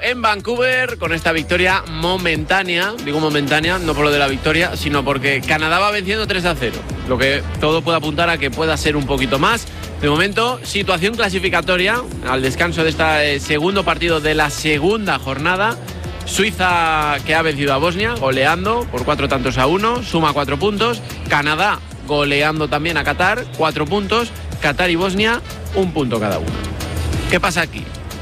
en Vancouver con esta victoria momentánea. Digo momentánea, no por lo de la victoria, sino porque Canadá va venciendo 3-0. Lo que todo puede apuntar a que pueda ser un poquito más. De momento, situación clasificatoria al descanso de este segundo partido de la segunda jornada. Suiza, que ha vencido a Bosnia, goleando por 4-1, suma 4 puntos. Canadá goleando también a Qatar, 4 puntos. Qatar y Bosnia, 1 punto cada uno. ¿Qué pasa aquí?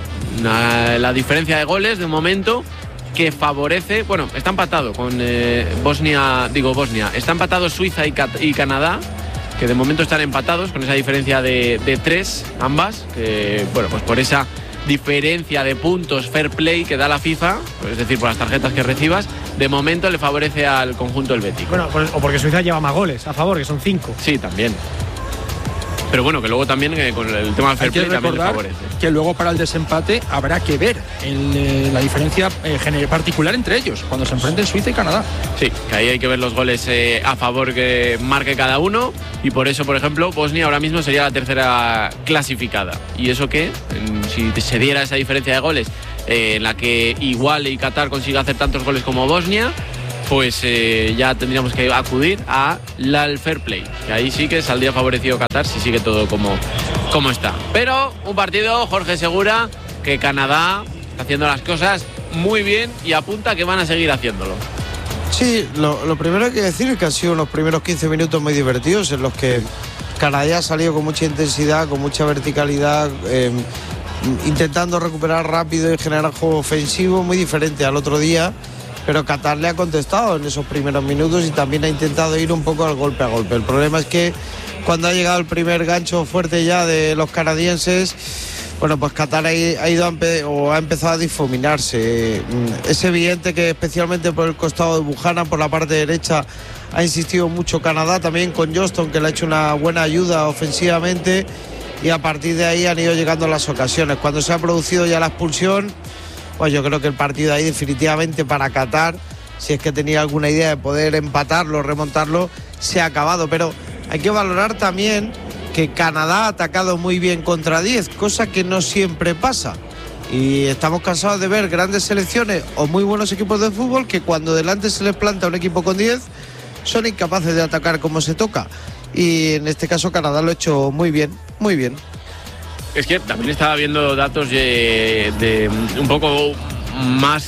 La diferencia de goles de momento que favorece, bueno, está empatado con Bosnia, está empatado Suiza y Canadá, que de momento están empatados con esa diferencia de 3 ambas, que bueno, pues por esa diferencia de puntos fair play que da la FIFA, es decir, por las tarjetas que recibas, de momento le favorece al conjunto helvético. Bueno, o porque Suiza lleva más goles a favor, que son 5. Sí, también. Pero bueno, que luego también con el tema del fair play también le favorece. Que luego para el desempate habrá que ver la diferencia particular entre ellos, cuando se enfrenten Suiza y Canadá. Sí, que ahí hay que ver los goles a favor que marque cada uno, y por eso, por ejemplo, Bosnia ahora mismo sería la tercera clasificada. Y eso que, si se diera esa diferencia de goles, en la que igual y Qatar consiga hacer tantos goles como Bosnia, pues ya tendríamos que acudir al fair play, que ahí sí que saldría favorecido Qatar si sigue todo como está. Pero un partido, Jorge Segura, que Canadá está haciendo las cosas muy bien y apunta que van a seguir haciéndolo. Sí, lo primero que hay que decir es que han sido unos primeros 15 minutos muy divertidos, en los que Canadá ha salido con mucha intensidad, con mucha verticalidad, intentando recuperar rápido y generar juego ofensivo, muy diferente al otro día. Pero Qatar le ha contestado en esos primeros minutos y también ha intentado ir un poco al golpe a golpe. El problema es que cuando ha llegado el primer gancho fuerte ya de los canadienses, bueno, pues Qatar ha empezado a difuminarse. Es evidente que especialmente por el costado de Buchanan, por la parte derecha, ha insistido mucho Canadá, también con Johnston, que le ha hecho una buena ayuda ofensivamente, y a partir de ahí han ido llegando las ocasiones. Cuando se ha producido ya la expulsión, pues yo creo que el partido ahí definitivamente para Qatar, si es que tenía alguna idea de poder empatarlo, remontarlo, se ha acabado. Pero hay que valorar también que Canadá ha atacado muy bien contra 10, cosa que no siempre pasa. Y estamos cansados de ver grandes selecciones o muy buenos equipos de fútbol que cuando delante se les planta un equipo con 10 son incapaces de atacar como se toca. Y en este caso Canadá lo ha hecho muy bien, muy bien. Es que también estaba viendo datos de un poco más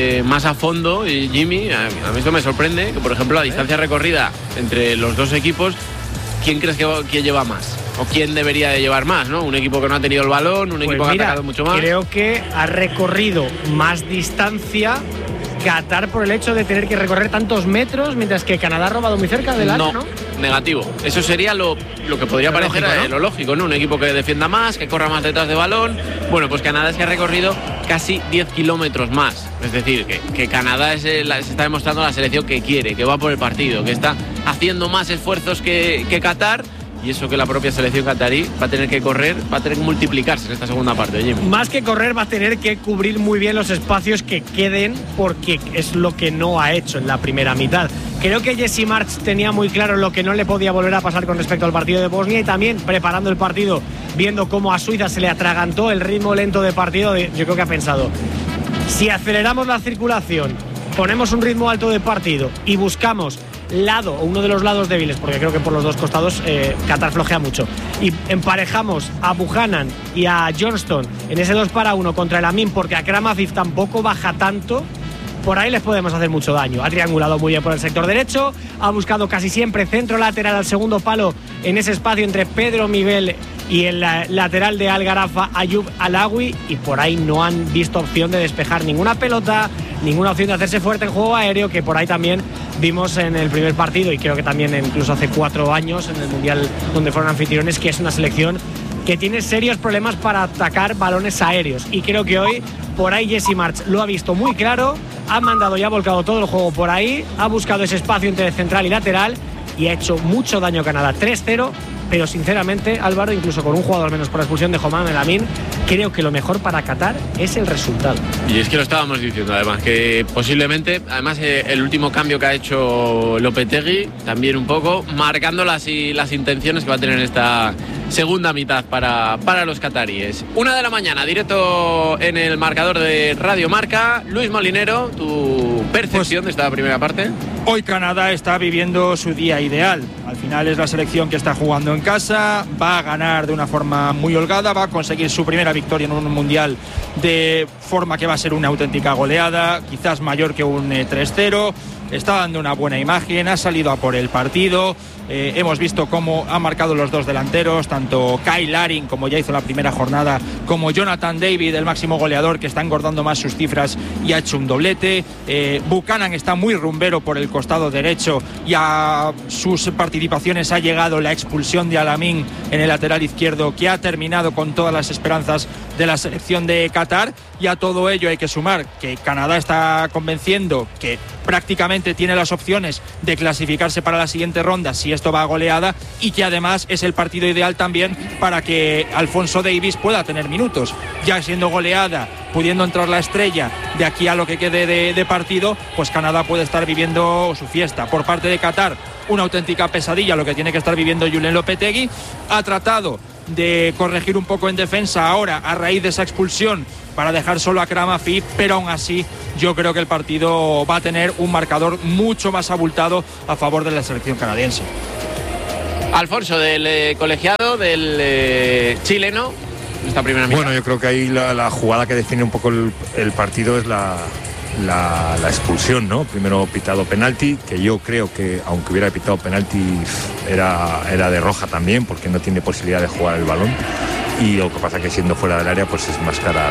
a fondo, y Jimmy, a mí esto me sorprende, que por ejemplo la distancia recorrida entre los dos equipos, ¿quién crees que lleva más? ¿O quién debería de llevar más, no? Un equipo que no ha tenido el balón, un equipo que ha atacado mucho más. Creo que ha recorrido más distancia Qatar por el hecho de tener que recorrer tantos metros, mientras que Canadá ha robado muy cerca del área, ¿no? Negativo. Eso sería lo que podría parecer lógico, ¿no? Lo lógico, ¿no? Un equipo que defienda más, que corra más detrás de balón. Bueno, pues Canadá es que ha recorrido casi 10 kilómetros más. Es decir, que Canadá se está demostrando la selección que quiere, que va por el partido, que está haciendo más esfuerzos que Qatar. Y eso que la propia selección qatarí va a tener que correr, va a tener que multiplicarse en esta segunda parte, Jimmy. Más que correr, va a tener que cubrir muy bien los espacios que queden, porque es lo que no ha hecho en la primera mitad. Creo que Jesse Marsch tenía muy claro lo que no le podía volver a pasar con respecto al partido de Bosnia, y también preparando el partido, viendo cómo a Suiza se le atragantó el ritmo lento de partido, yo creo que ha pensado, si aceleramos la circulación, ponemos un ritmo alto de partido y buscamos lado o uno de los lados débiles, porque creo que por los dos costados Qatar flojea mucho, y emparejamos a Buchanan y a Johnston en ese 2-1 contra el Amin, porque Akram Afif tampoco baja tanto, por ahí les podemos hacer mucho daño. Ha triangulado muy bien por el sector derecho, ha buscado casi siempre centro lateral al segundo palo en ese espacio entre Pedro Miguel y el lateral de Al Gharafa, Ayub Alawi, y por ahí no han visto opción de despejar ninguna pelota, ninguna opción de hacerse fuerte en juego aéreo, que por ahí también vimos en el primer partido, y creo que también incluso hace 4 años en el Mundial donde fueron anfitriones, que es una selección que tiene serios problemas para atacar balones aéreos, y creo que hoy por ahí Jesse Marsch lo ha visto muy claro, ha mandado y ha volcado todo el juego por ahí, ha buscado ese espacio entre central y lateral y ha hecho mucho daño a Canadá. 3-0, pero sinceramente, Álvaro, incluso con un jugador menos por expulsión de Homan El Amin, creo que lo mejor para Qatar es el resultado. Y es que lo estábamos diciendo, además, que posiblemente, además el último cambio que ha hecho Lopetegui, también un poco marcando las intenciones que va a tener esta segunda mitad para los cataríes. 1 de la mañana, directo en el marcador de Radio Marca. Luis Molinero, tu percepción de esta primera parte. Hoy Canadá está viviendo su día ideal. Al final es la selección que está jugando en casa, va a ganar de una forma muy holgada, va a conseguir su primera victoria en un mundial de forma que va a ser una auténtica goleada, quizás mayor que un 3-0. Está dando una buena imagen, ha salido a por el partido. Hemos visto cómo han marcado los dos delanteros, tanto Kyle Larin, como ya hizo la primera jornada, como Jonathan David, el máximo goleador, que está engordando más sus cifras y ha hecho un doblete. Buchanan está muy rumbero por el costado derecho y a sus participaciones ha llegado la expulsión de Alamín en el lateral izquierdo, que ha terminado con todas las esperanzas de la selección de Qatar. Y a todo ello hay que sumar que Canadá está convenciendo que prácticamente tiene las opciones de clasificarse para la siguiente ronda si esto va a goleada, y que además es el partido ideal también para que Alphonso Davies pueda tener minutos, ya siendo goleada, pudiendo entrar la estrella de aquí a lo que quede de partido, pues Canadá puede estar viviendo su fiesta. Por parte de Qatar, una auténtica pesadilla lo que tiene que estar viviendo Julen Lopetegui. Ha tratado de corregir un poco en defensa ahora a raíz de esa expulsión para dejar solo a Kramafi, pero aún así yo creo que el partido va a tener un marcador mucho más abultado a favor de la selección canadiense. Alfonso, del colegiado, del chileno, esta primera mitad. Bueno, yo creo que ahí la jugada que define un poco el partido es la expulsión, ¿no? Primero pitado penalti, que yo creo que aunque hubiera pitado penalti era de roja también, porque no tiene posibilidad de jugar el balón, y lo que pasa que siendo fuera del área pues es más cara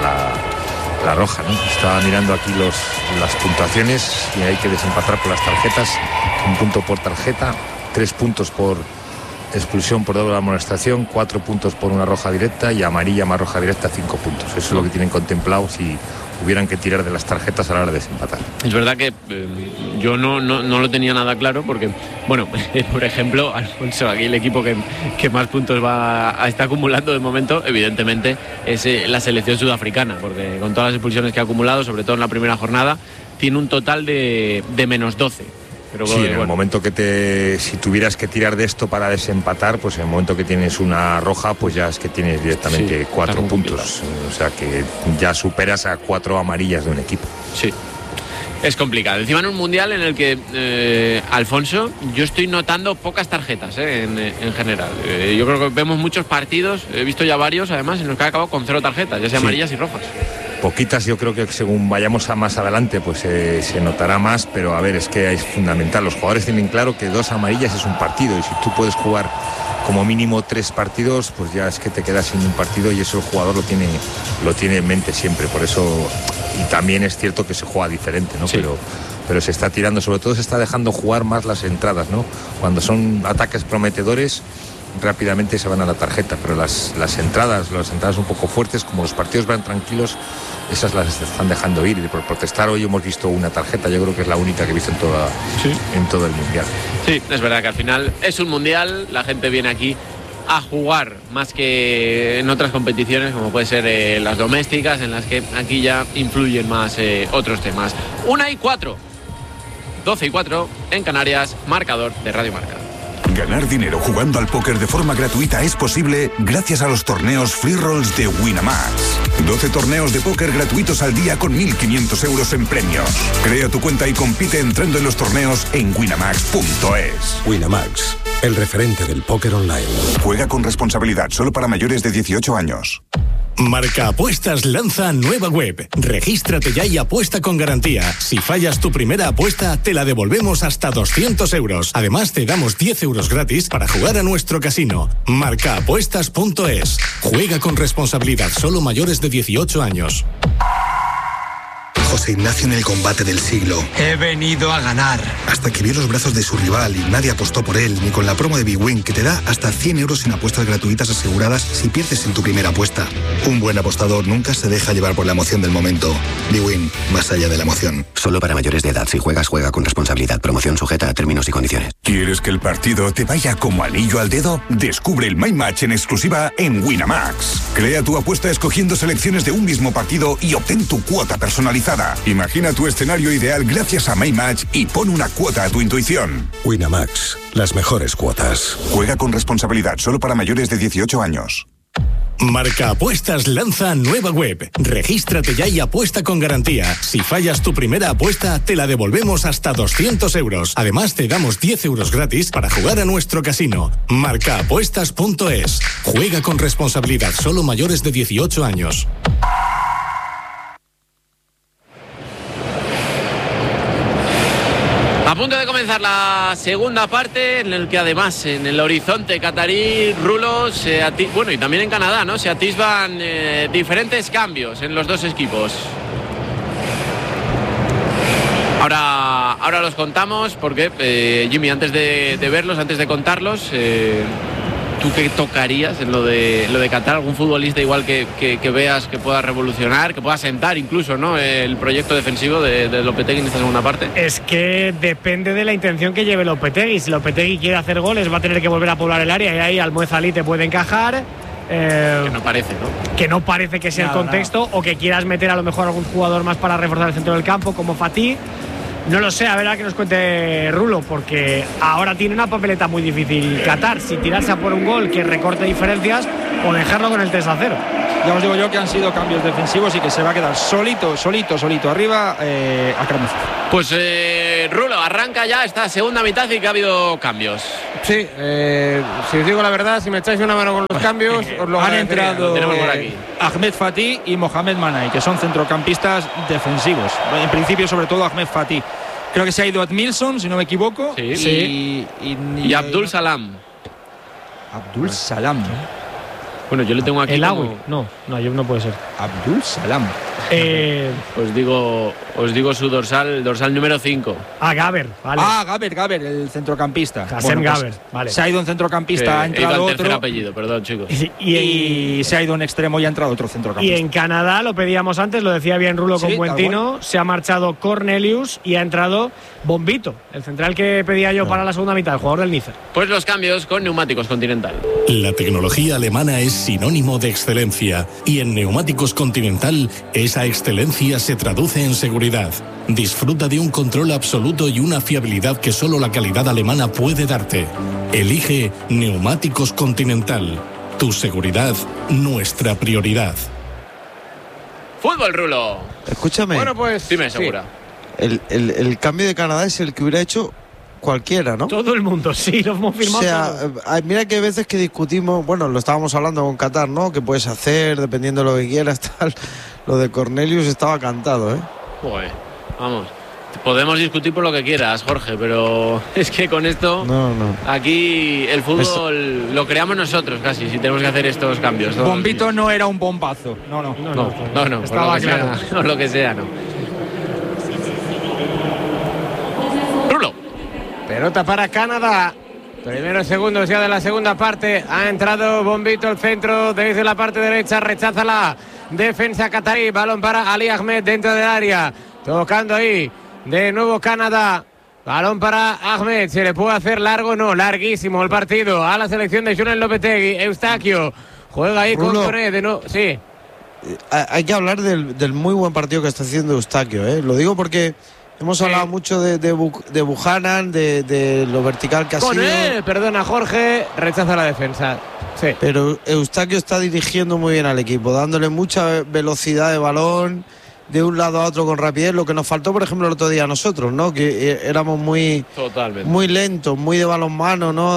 la roja, ¿no? Estaba mirando aquí las puntuaciones y hay que desempatar por las tarjetas. 1 punto por tarjeta, 3 puntos por expulsión por doble amonestación, 4 puntos por una roja directa, y amarilla más roja directa 5 puntos. Eso es lo que tienen contemplado si hubieran que tirar de las tarjetas a la hora de desempatar. Es verdad que yo no lo tenía nada claro, porque, bueno, por ejemplo, Alfonso, aquí el equipo que más puntos está acumulando de momento, evidentemente, es la selección sudafricana, porque con todas las expulsiones que ha acumulado, sobre todo en la primera jornada, tiene un total de menos 12. Pero, sí, en el momento que si tuvieras que tirar de esto para desempatar, pues en el momento que tienes una roja, pues ya es que tienes directamente 4 puntos. O sea que ya superas a 4 amarillas de un equipo. Sí, es complicado. Encima en un mundial en el que, Alfonso, yo estoy notando pocas tarjetas en general. Yo creo que vemos muchos partidos, he visto ya varios además, en los que ha acabado con 0 tarjetas, ya sea amarillas y rojas. Poquitas, yo creo que según vayamos a más adelante pues se notará más, pero a ver, es que es fundamental. Los jugadores tienen claro que 2 amarillas es un partido, y si tú puedes jugar como mínimo 3 partidos, pues ya es que te quedas sin un partido, y eso el jugador lo tiene en mente siempre. Por eso, y también es cierto que se juega diferente, ¿no? Sí. Pero se está tirando, sobre todo se está dejando jugar más las entradas, ¿no? Cuando son ataques prometedores, rápidamente se van a la tarjeta, pero las entradas un poco fuertes, como los partidos van tranquilos, esas las están dejando ir. Y por protestar hoy hemos visto una tarjeta, yo creo que es la única que he visto en todo el mundial. Sí, es verdad que al final es un mundial, la gente viene aquí a jugar más que en otras competiciones, como puede ser las domésticas, en las que aquí ya influyen más otros temas. 1:04, 12:04 en Canarias, marcador de Radio Marca. Ganar dinero jugando al póker de forma gratuita es posible gracias a los torneos Free Rolls de Winamax. 12 torneos de póker gratuitos al día con 1.500 euros en premios. Crea tu cuenta y compite entrando en los torneos en winamax.es. Winamax, el referente del póker online. Juega con responsabilidad, solo para mayores de 18 años. Marca Apuestas lanza nueva web. Regístrate ya y apuesta con garantía. Si fallas tu primera apuesta, te la devolvemos hasta 200 euros. Además, te damos 10 euros gratis para jugar a nuestro casino. Marcaapuestas.es. Juega con responsabilidad, solo mayores de 18 años. José Ignacio en el combate del siglo. He venido a ganar. Hasta que vio los brazos de su rival y nadie apostó por él, ni con la promo de Big Win, que te da hasta 100 euros en apuestas gratuitas aseguradas si pierdes en tu primera apuesta. Un buen apostador nunca se deja llevar por la emoción del momento. Big Win, más allá de la emoción. Solo para mayores de edad. Si juegas, juega con responsabilidad. Promoción sujeta a términos y condiciones. ¿Quieres que el partido te vaya como anillo al dedo? Descubre el My Match en exclusiva en Winamax. Crea tu apuesta escogiendo selecciones de un mismo partido y obtén tu cuota personalizada. nada. Imagina tu escenario ideal gracias a MyMatch y pon una cuota a tu intuición. Winamax, las mejores cuotas. Juega con responsabilidad, solo para mayores de 18 años. Marca Apuestas lanza nueva web. Regístrate ya y apuesta con garantía. Si fallas tu primera apuesta, te la devolvemos hasta 200 euros. Además, te damos 10 euros gratis para jugar a nuestro casino. Marcaapuestas.es. Juega con responsabilidad, solo mayores de 18 años. A punto de comenzar la segunda parte, en el que además en el horizonte catarí, Rulo, bueno, y también en Canadá, ¿no? Se atisban diferentes cambios en los dos equipos. Ahora los contamos porque, Jimmy, antes de verlos, antes de contarlos, ¿tú qué tocarías en lo de Qatar? ¿Algún futbolista igual que veas que pueda revolucionar, que pueda sentar incluso, ¿no?, el proyecto defensivo de Lopetegui en esta segunda parte? Es que depende de la intención que lleve Lopetegui. Si Lopetegui quiere hacer goles, va a tener que volver a poblar el área y ahí Almoez Ali te puede encajar. Que no parece, ¿no? Que no parece que sea el contexto, o que quieras meter a lo mejor algún jugador más para reforzar el centro del campo, como Fatih. No lo sé, a ver a que nos cuente Rulo, porque ahora tiene una papeleta muy difícil Qatar, si tirarse a por un gol que recorte diferencias o dejarlo con el 3-0. Ya os digo yo que han sido cambios defensivos y que se va a quedar solito arriba Akramov. Pues Rulo, arranca ya esta segunda mitad y que ha habido cambios. Sí, si os digo la verdad, si me echáis una mano con los cambios, os lo han entrado tenemos por aquí. Ahmed Fatih y Mohamed Manai, que son centrocampistas defensivos. En principio, sobre todo Ahmed Fatih. Creo que se ha ido Admilson, si no me equivoco. Sí. Y Abdul Salam. Abdul Salam. Bueno, yo le tengo aquí. El Awi. No, no puede ser. Abdul Salam. Os digo su dorsal número 5. Gaber, vale. Gaber, el centrocampista. Hassem Gaber, vale. Se ha ido un centrocampista, ha entrado otro. Tercer apellido, perdón, chicos. Y se ha ido un extremo y ha entrado otro centrocampista. Y en Canadá, lo pedíamos antes, lo decía bien Rulo con Buentino, se ha marchado Cornelius y ha entrado Bombito, el central que pedía yo para la segunda mitad, el jugador del Nícer. Pues los cambios con Neumáticos Continental. La tecnología alemana es sinónimo de excelencia y en Neumáticos Continental esa excelencia se traduce en seguridad. Disfruta de un control absoluto y una fiabilidad que solo la calidad alemana puede darte. Elige Neumáticos Continental. Tu seguridad, nuestra prioridad. Fútbol, Rulo. Escúchame. Bueno, pues dime, segura. El cambio de Canadá es el que hubiera hecho cualquiera, ¿no? Todo el mundo, sí, lo hemos firmado. O sea, mira que hay veces que discutimos, bueno, lo estábamos hablando con Qatar, ¿no? ¿Qué puedes hacer dependiendo de lo que quieras, tal? Lo de Cornelius estaba cantado, ¿eh? Joder, vamos. Podemos discutir por lo que quieras, Jorge, pero es que con esto, aquí el fútbol lo creamos nosotros casi, si tenemos que hacer estos cambios. Bombito no era un bombazo, no. Estaba claro. O lo que sea, no. Rulo. Pelota para Canadá. Primeros segundos ya de la segunda parte. Ha entrado Bombito al centro desde la parte derecha. Rechaza la defensa catarí. Balón para Ali Ahmed dentro del área. Tocando ahí. De nuevo Canadá. Balón para Ahmed. ¿Se le puede hacer largo? No, larguísimo el partido. A la selección de Julen Lopetegui. Eustaquio. Juega ahí con Toné de nuevo. Sí. Hay que hablar del muy buen partido que está haciendo Eustaquio, ¿eh? Lo digo porque hemos hablado mucho de Buchanan, de lo vertical que ha sido. Perdona, Jorge, rechaza la defensa. Sí. Pero Eustaquio está dirigiendo muy bien al equipo, dándole mucha velocidad de balón, de un lado a otro con rapidez. Lo que nos faltó, por ejemplo, el otro día a nosotros, ¿no? Que éramos muy lentos, muy de balonmano, ¿no?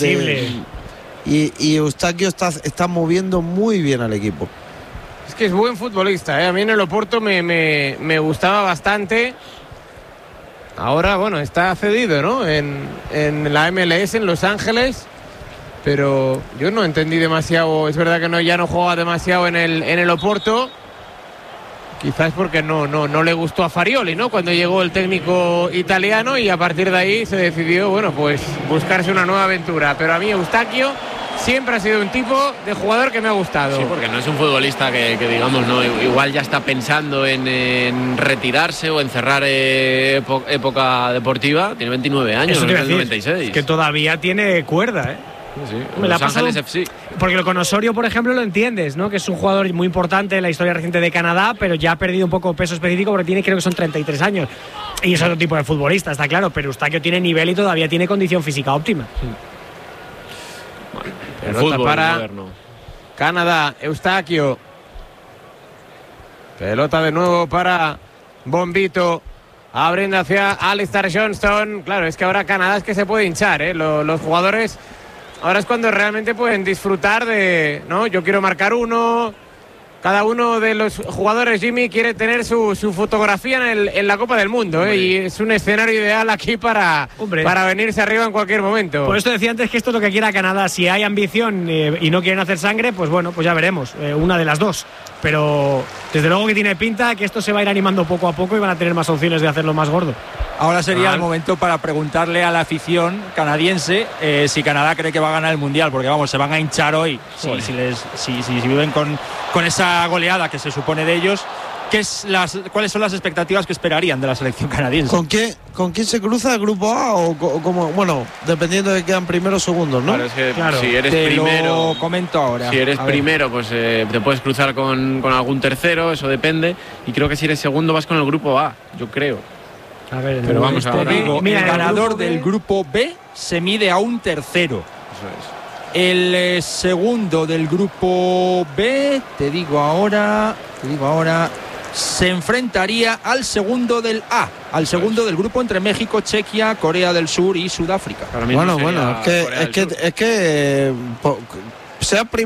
Y Eustaquio está moviendo muy bien al equipo. Es que es buen futbolista, ¿eh? A mí en el Oporto me gustaba bastante. Ahora, bueno, está cedido, ¿no? En la MLS, en Los Ángeles. Pero yo no entendí demasiado. Es verdad que ya no juega demasiado en el Oporto. Quizás porque no le gustó a Farioli, ¿no? Cuando llegó el técnico italiano, y a partir de ahí se decidió, bueno, pues buscarse una nueva aventura. Pero a mí Eustaquio siempre ha sido un tipo de jugador que me ha gustado. Sí, porque no es un futbolista que digamos, no, igual ya está pensando en retirarse o en cerrar época deportiva. Tiene 29 años, Eso no te es el 96. Que todavía tiene cuerda, ¿eh? Los Ángeles FC. Porque con Osorio, por ejemplo, lo entiendes, ¿no? Que es un jugador muy importante en la historia reciente de Canadá, pero ya ha perdido un poco peso específico porque tiene, creo que son 33 años. Y es otro tipo de futbolista, está claro, pero Eustaquio tiene nivel y todavía tiene condición física óptima. Bueno, pelota fútbol para moderno. Canadá, Eustaquio. Pelota de nuevo para Bombito. Abriendo hacia Alistair Johnston. Claro, es que ahora Canadá es que se puede hinchar, ¿eh? Los jugadores ahora es cuando realmente pueden disfrutar de, ¿no? Yo quiero marcar uno. Cada uno de los jugadores, Jimmy, quiere tener su fotografía en la Copa del Mundo, ¿eh? Y es un escenario ideal aquí para venirse arriba en cualquier momento. Por esto decía antes que esto es lo que quiera Canadá. Si hay ambición y no quieren hacer sangre, pues bueno, pues ya veremos. Una de las dos. Pero desde luego que tiene pinta que esto se va a ir animando poco a poco y van a tener más opciones de hacerlo más gordo. Ahora sería el momento para preguntarle a la afición canadiense si Canadá cree que va a ganar el Mundial, porque vamos, se van a hinchar hoy si viven con esa goleada que se supone de ellos. ¿Cuáles son las expectativas que esperarían de la selección canadiense? ¿Con quién se cruza el grupo A o como, bueno, dependiendo de que quedan primeros o segundos, ¿no? Claro, es que claro, si eres te primero, lo comento ahora. Si eres primero, pues te puedes cruzar con algún tercero, eso depende. Y creo que si eres segundo vas con el grupo A, yo creo. A ver, pero vamos ahora. El ganador del grupo B se mide a un tercero. Eso es. El segundo del grupo B, te digo ahora, se enfrentaría al segundo del A, al segundo del grupo entre México, Chequia, Corea del Sur y Sudáfrica. Bueno, es que sea primero